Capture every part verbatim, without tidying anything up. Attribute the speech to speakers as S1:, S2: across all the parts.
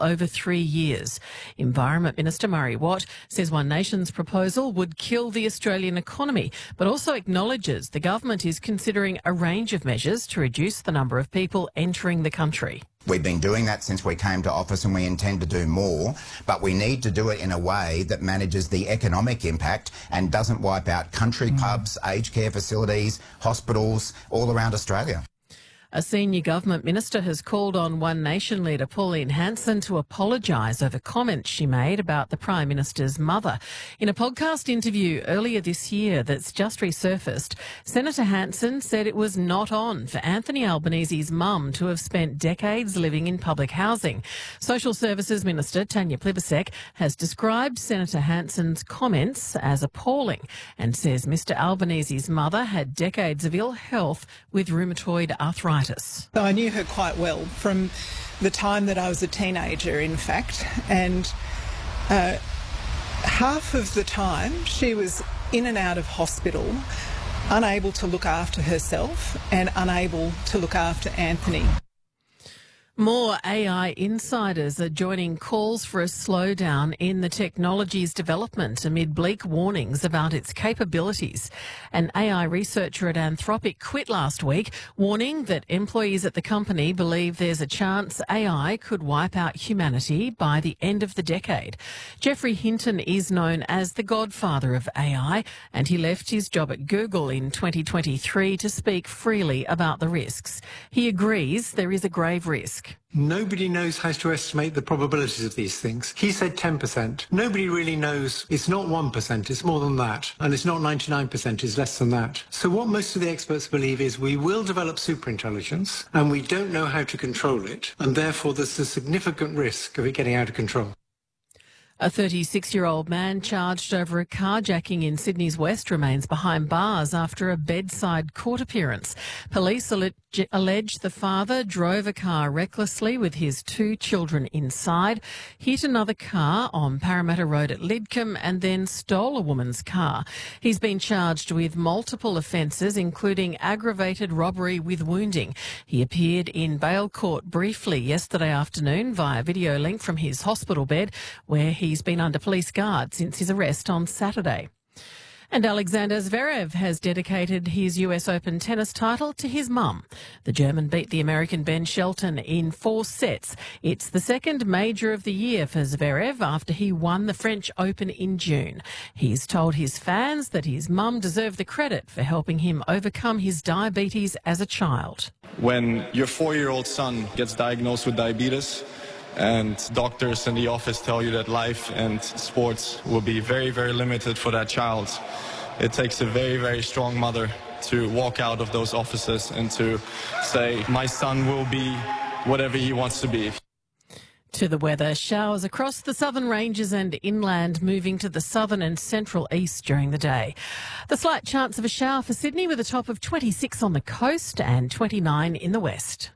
S1: over three years. Environment Minister Murray Watt says One Nation's proposal would kill the Australian economy, but also acknowledges the government is considering a range of measures to reduce the number of people entering the country.
S2: We've been doing that since we came to office and we intend to do more, but we need to do it in a way that manages the economic impact and doesn't wipe out country mm. pubs, aged care facilities, hospitals all around Australia.
S1: A senior government minister has called on One Nation leader Pauline Hanson to apologise over comments she made about the Prime Minister's mother. In a podcast interview earlier this year that's just resurfaced, Senator Hanson said it was not on for Anthony Albanese's mum to have spent decades living in public housing. Social Services Minister Tanya Plibersek has described Senator Hanson's comments as appalling and says Mr Albanese's mother had decades of ill health with rheumatoid arthritis.
S3: So I knew her quite well from the time that I was a teenager, in fact, and uh, half of the time she was in and out of hospital, unable to look after herself and unable to look after Anthony.
S1: More A I insiders are joining calls for a slowdown in the technology's development amid bleak warnings about its capabilities. An A I researcher at Anthropic quit last week, warning that employees at the company believe there's a chance A I could wipe out humanity by the end of the decade. Geoffrey Hinton is known as the godfather of A I, and he left his job at Google in twenty twenty-three to speak freely about the risks. He agrees there is a grave risk.
S4: Nobody knows how to estimate the probabilities of these things. He said ten percent. Nobody really knows. It's not one percent, it's more than that. And it's not ninety-nine percent, it's less than that. So what most of the experts believe is we will develop superintelligence and we don't know how to control it. And therefore there's a significant risk of it getting out of control.
S1: A thirty-six-year-old man charged over a carjacking in Sydney's West remains behind bars after a bedside court appearance. Police allege, allege the father drove a car recklessly with his two children inside, hit another car on Parramatta Road at Lidcombe and then stole a woman's car. He's been charged with multiple offences, including aggravated robbery with wounding. He appeared in bail court briefly yesterday afternoon via video link from his hospital bed, where he He's been under police guard since his arrest on Saturday. And Alexander Zverev has dedicated his U S Open tennis title to his mum. The German beat the American Ben Shelton in four sets. It's the second major of the year for Zverev after he won the French Open in June. He's told his fans that his mum deserved the credit for helping him overcome his diabetes as a child.
S5: When your four-year-old son gets diagnosed with diabetes, and doctors in the office tell you that life and sports will be very, very limited for that child, it takes a very, very strong mother to walk out of those offices and to say, my son will be whatever he wants to be.
S1: To the weather, showers across the southern ranges and inland, moving to the southern and central east during the day. The slight chance of a shower for Sydney with a top of twenty-six on the coast and twenty-nine in the west.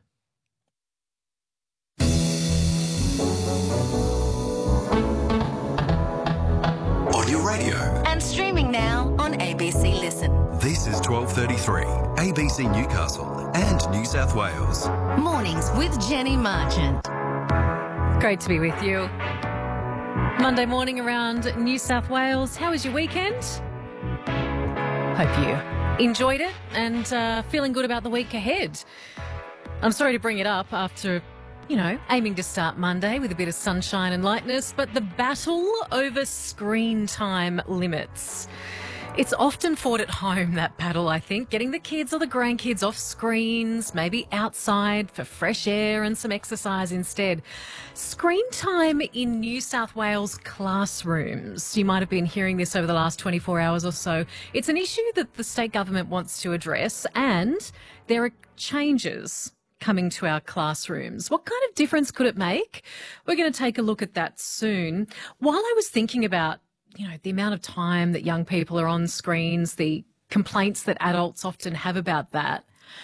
S6: On your radio.
S7: And streaming now on A B C Listen.
S6: This is twelve thirty-three, A B C Newcastle and New South Wales.
S7: Mornings with Jenny Marchant.
S8: Great to be with you. Monday morning around New South Wales. How was your weekend? Hope you enjoyed it and uh, feeling good about the week ahead. I'm sorry to bring it up after, you know, aiming to start Monday with a bit of sunshine and lightness, but the battle over screen time limits. It's often fought at home, that battle, I think, getting the kids or the grandkids off screens, maybe outside for fresh air and some exercise instead. Screen time in New South Wales classrooms. You might have been hearing this over the last twenty-four hours or so. It's an issue that the state government wants to address, and there are changes coming to our classrooms. What kind of difference could it make? We're going to take a look at that soon. While I was thinking about, you know, the amount of time that young people are on screens, the complaints that adults often have about that,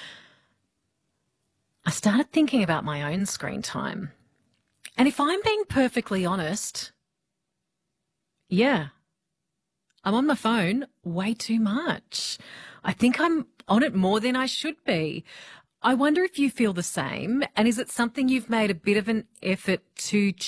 S8: I started thinking about my own screen time. And if I'm being perfectly honest, yeah, I'm on my phone way too much. I think I'm on it more than I should be. I wonder if you feel the same, and is it something you've made a bit of an effort to